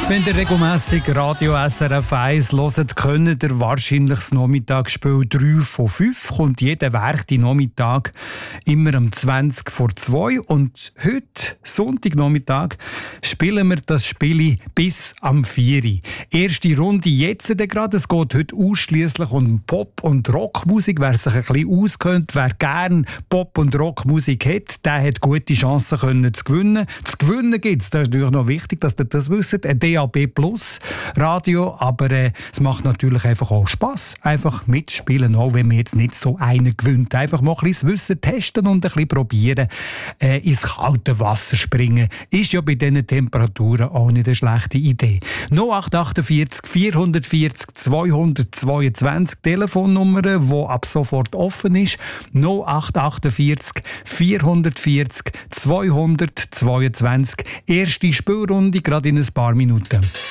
Wenn ihr regelmässig Radio SRF 1 hört, könnt ihr wahrscheinlich das Nachmittagsspiel 3 von 5. Kommt jeden Werktag immer um 20 vor 2. Und heute, Sonntagnachmittag, spielen wir das Spiel bis am 4. Erste Runde jetzt gerade. Es geht heute ausschliesslich um Pop- und Rockmusik. Wer sich ein bisschen auskennt, wer gerne Pop- und Rockmusik hat, der hat gute Chancen zu gewinnen. Zu gewinnen gibt es, das ist natürlich noch wichtig, dass ihr das wisst, ein DAB Plus Radio, aber es macht natürlich einfach auch Spass, einfach mitspielen, auch wenn man jetzt nicht so einen gewinnt. Einfach mal ein bisschen das Wissen testen und ein bisschen probieren, ins kalte Wasser springen. Ist ja bei diesen Temperaturen auch nicht eine schlechte Idee. 0848 440 222 Telefonnummer, die ab sofort offen ist. 0848 440 222. Erste Spielrunde, gerade in ein paar Minuten.